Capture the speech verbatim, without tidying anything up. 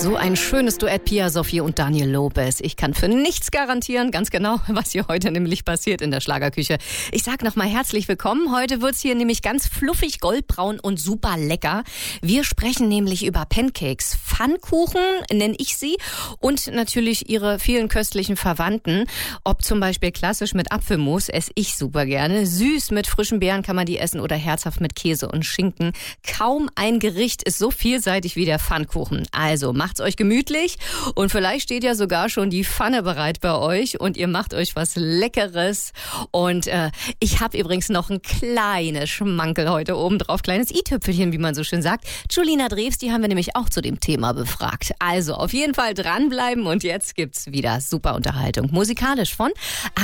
So ein schönes Duett, Pia Sophie und Daniel Lopez. Ich kann für nichts garantieren, ganz genau, was hier heute nämlich passiert in der Schlagerküche. Ich sag nochmal herzlich willkommen. Heute wird's hier nämlich ganz fluffig, goldbraun und super lecker. Wir sprechen nämlich über Pancakes, Pfannkuchen nenne ich sie, und natürlich ihre vielen köstlichen Verwandten. Ob zum Beispiel klassisch mit Apfelmus, esse ich super gerne. Süß mit frischen Beeren kann man die essen oder herzhaft mit Käse und Schinken. Kaum ein Gericht ist so vielseitig wie der Pfannkuchen. Also macht's euch gemütlich und vielleicht steht ja sogar schon die Pfanne bereit bei euch und ihr macht euch was Leckeres. Und äh, ich habe übrigens noch ein kleines Schmankerl heute oben drauf, kleines i-Tüpfelchen, wie man so schön sagt. Julina Drews, die haben wir nämlich auch zu dem Thema befragt. Also auf jeden Fall dranbleiben und jetzt gibt's wieder super Unterhaltung. Musikalisch von